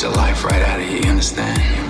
the life right out of you, you understand?